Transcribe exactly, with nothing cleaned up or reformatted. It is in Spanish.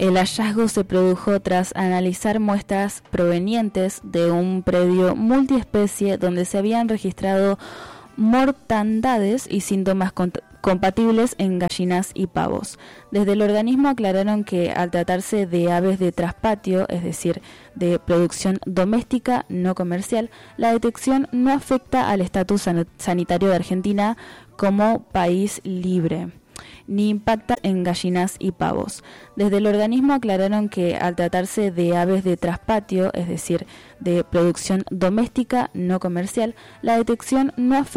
El hallazgo se produjo tras analizar muestras provenientes de un predio multiespecie donde se habían registrado mortandades y síntomas compatibles en gallinas y pavos. Desde el organismo aclararon que al tratarse de aves de traspatio, es decir, de producción doméstica no comercial, la detección no afecta al estatus san- sanitario de Argentina como país libre, ni impacta en gallinas y pavos. Desde el organismo aclararon que al tratarse de aves de traspatio, es decir, de producción doméstica no comercial, la detección no afecta